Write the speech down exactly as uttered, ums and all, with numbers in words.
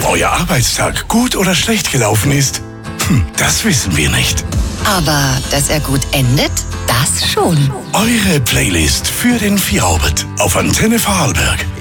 euer Arbeitstag gut oder schlecht gelaufen ist, hm, das wissen wir nicht. Aber dass er gut endet, das schon. Eure Playlist für den Feierabend auf Antenne Vorarlberg.